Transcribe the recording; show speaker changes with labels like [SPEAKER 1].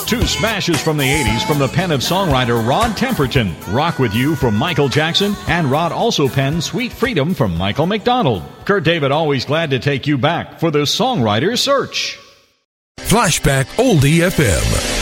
[SPEAKER 1] Two smashes from the 80s from the pen of songwriter Rod Temperton. Rock With You from Michael Jackson, and Rod also penned Sweet Freedom from Michael McDonald. Kurt David always glad to take you back for the Songwriter Search.
[SPEAKER 2] Flashback Oldie FM.